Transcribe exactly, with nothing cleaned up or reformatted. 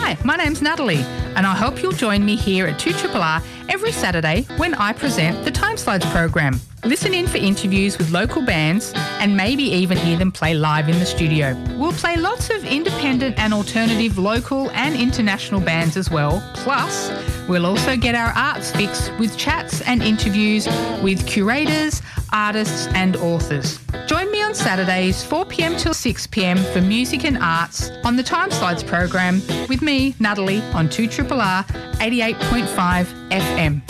Hi, my name's Natalie, and I hope you'll join me here at two R R R every Saturday when I present the Time Slides program. Listen in for interviews with local bands and maybe even hear them play live in the studio. We'll play lots of independent and alternative local and international bands as well. Plus, we'll also get our arts fix with chats and interviews with curators, artists and authors. Join me on Saturdays four p m till six p m for music and arts on the Time Slides program with me, Natalie, on two R R R eighty-eight point five F M.